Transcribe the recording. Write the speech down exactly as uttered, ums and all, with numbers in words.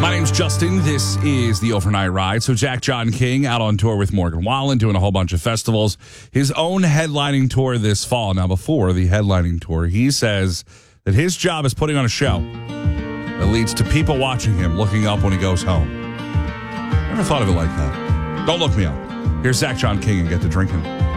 My name's Justin. This is the Overnight Ride. So Jack John King out on tour with Morgan Wallen, doing a whole bunch of festivals. His own headlining tour this fall. Now, before the headlining tour, he says that his job is putting on a show that leads to people watching him, looking up when he goes home. Never thought of it like that. Don't look me up. Here's Zach John King and Get to Drinking.